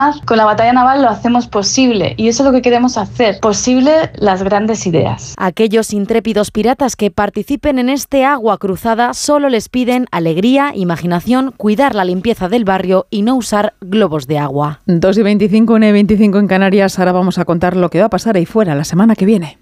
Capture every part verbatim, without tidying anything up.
con la batalla naval lo hacemos posible y eso es lo que queremos hacer, posible las grandes ideas. Aquellos intrépidos piratas que participen en este agua cruzada solo les piden alegría, imaginación, cuidar la limpieza del barrio y no usar globos de agua. dos y veinticinco, una y veinticinco en Canarias. Ahora vamos a contar lo que va a pasar ahí fuera la semana que viene.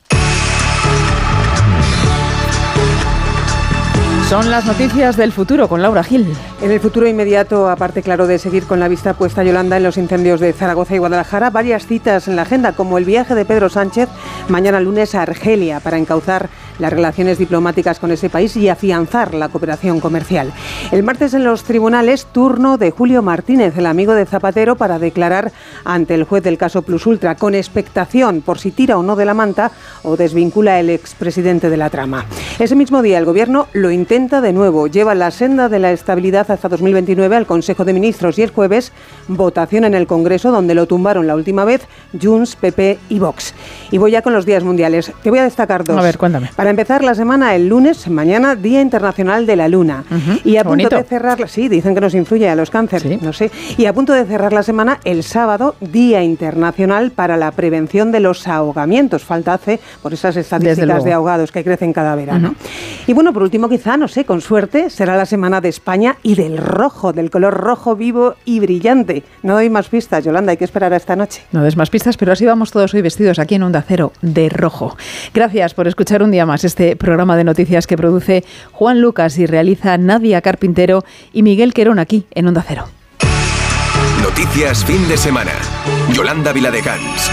Son las noticias del futuro con Laura Gil. En el futuro inmediato, aparte, claro, de seguir con la vista puesta, Yolanda, en los incendios de Zaragoza y Guadalajara, varias citas en la agenda, como el viaje de Pedro Sánchez mañana lunes a Argelia para encauzar las relaciones diplomáticas con ese país y afianzar la cooperación comercial. El martes en los tribunales, turno de Julio Martínez, el amigo de Zapatero, para declarar ante el juez del caso Plus Ultra, con expectación por si tira o no de la manta o desvincula el expresidente de la trama. Ese mismo día el Gobierno lo intenta de nuevo, lleva la senda de la estabilidad hasta dos mil veintinueve al Consejo de Ministros y el jueves votación en el Congreso, donde lo tumbaron la última vez Junts, P P y Vox. Y voy ya con los días mundiales. Te voy a destacar dos. A ver, cuéntame. Para empezar la semana, el lunes, mañana, Día Internacional de la Luna. Uh-huh. Y a punto Bonito. de cerrar, sí, dicen que nos influye a los cánceres, sí. no sé. Y a punto de cerrar la semana, el sábado, Día Internacional para la Prevención de los Ahogamientos. Falta hace por esas estadísticas de ahogados que crecen cada verano. Uh-huh. Y bueno, por último, quizá, no sé, con suerte, será la semana de España y del rojo, del color rojo vivo y brillante. No doy más pistas, Yolanda, hay que esperar a esta noche. No des más pistas, pero así vamos todos hoy vestidos aquí en Onda Cero de rojo. Gracias por escuchar un día más este programa de noticias que produce Juan Lucas y realiza Nadia Carpintero y Miguel Querón aquí en Onda Cero. Noticias fin de semana. Yolanda Viladecans.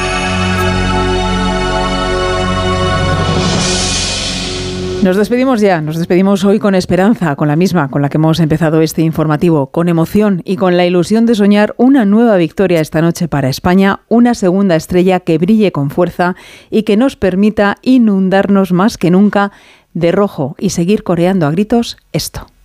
Nos despedimos ya, nos despedimos hoy con esperanza, con la misma con la que hemos empezado este informativo, con emoción y con la ilusión de soñar una nueva victoria esta noche para España, una segunda estrella que brille con fuerza y que nos permita inundarnos más que nunca de rojo y seguir coreando a gritos esto.